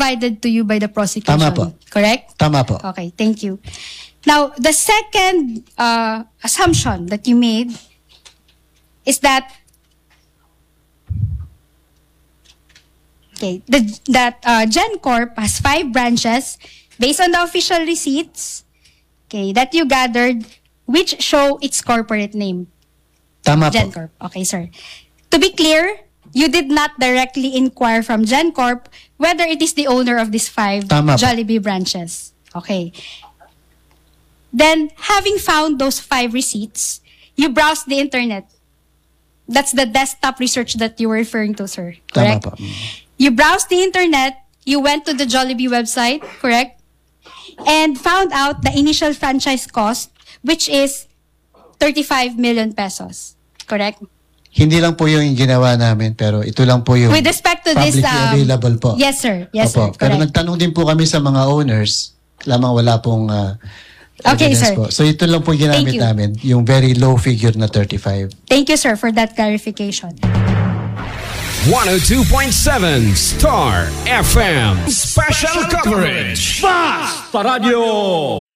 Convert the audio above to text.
provided to you by the prosecution. Tama po. Correct? Tama po. Okay, thank you. Now, the second assumption that you made is that GenCorp has 5 branches based on the official receipts that you gathered, which show its corporate name. Tama po. GenCorp. Okay, sir. To be clear, you did not directly inquire from GenCorp whether it is the owner of these 5 Tama po. Jollibee branches. Okay. Then, having found those 5 receipts, you browsed the internet. That's the desktop research that you were referring to, sir. Tama Correct? po. You browsed the internet, you went to the Jollibee website, correct? And found out the initial franchise cost, which is 35 million pesos. Correct? Hindi lang po yung ginawa namin, pero ito lang po yung With respect to this, publicly available po. Yes, sir. Yes, Opo. sir. Pero Correct. nagtanong din po kami sa mga owners, lamang wala pong Okay, evidence sir. po. So ito lang po ginamit Thank you. namin, yung very low figure na 35. Thank you, sir, for that clarification. 102.7 Star FM. Special coverage. Basta Radio!